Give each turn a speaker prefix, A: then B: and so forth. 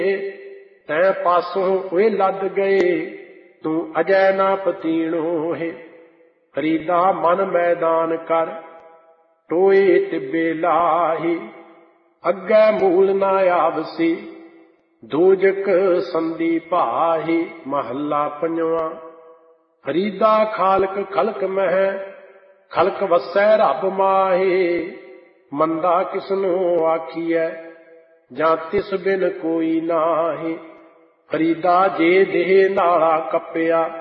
A: तैं पासों ओए लद गए, तू अजै ना पतीणो है। फरीदा मन मैदान कर, टोए तिब्बे लाही। अग्गै मूल ना आवसी, दोजक संदी भाही। महला पंजवां। फरीदा खालक खलक मह, खलक वसै रब माहे। मंदा किसनों आखिए, जां तिस बिन कोई नाहे। फरीदा जे देह नाला कप्पिया,